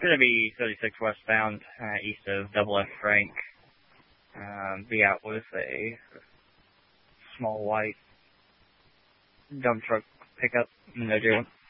Going to be 36 westbound, east of Double F Frank. Be out with a small white dump truck pickup, no dealing.